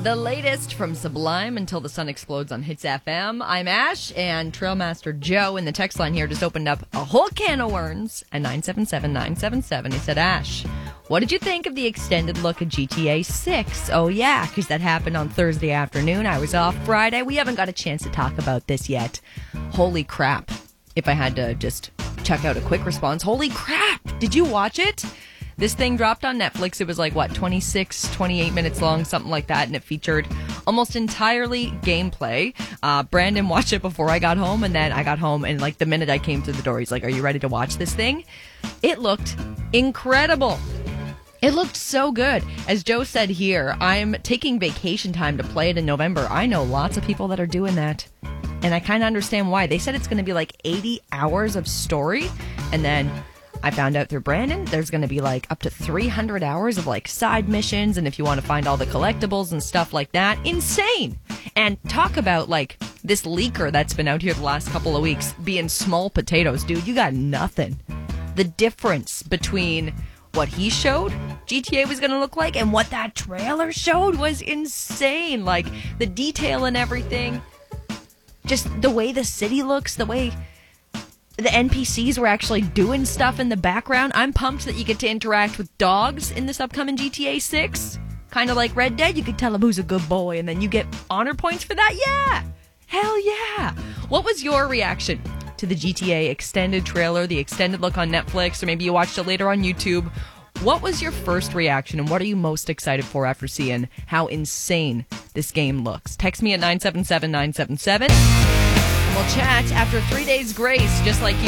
The latest from Sublime Until the Sun Explodes on Hits FM. I'm Ash, and Trailmaster Joe in the text line here just opened up a whole can of worms at 977-977. He said, Ash, what did you think of the extended look at GTA 6? Oh, yeah, because that happened on Thursday afternoon. I was off Friday. We haven't got a chance to talk about this yet. Holy crap. If I had to just check out a quick response, holy crap. Did you watch it? This thing dropped on Netflix. It was like, 26, 28 minutes long, something like that. And it featured almost entirely gameplay. Brandon watched it before I got home. And then I got home. And like the minute I came through the door, he's like, are you ready to watch this thing? It looked incredible. It looked so good. As Joe said here, I'm taking vacation time to play it in November. I know lots of people that are doing that. And I kind of understand why. They said it's going to be like 80 hours of story. And then I found out through Brandon, there's going to be like up to 300 hours of like side missions. And if you want to find all the collectibles and stuff like that, insane. And talk about like this leaker that's been out here the last couple of weeks being small potatoes. Dude, you got nothing. The difference between what he showed GTA was going to look like and what that trailer showed was insane. Like the detail and everything. Just the way the city looks, the way the NPCs were actually doing stuff in the background. I'm pumped that you get to interact with dogs in this upcoming GTA 6. Kind of like Red Dead, you could tell him who's a good boy, and then you get honor points for that? Yeah! Hell yeah! What was your reaction to the GTA extended trailer, the extended look on Netflix, or maybe you watched it later on YouTube? What was your first reaction, and what are you most excited for after seeing how insane this game looks? Text me at 977-977. We'll chat after 3 days grace, just like you.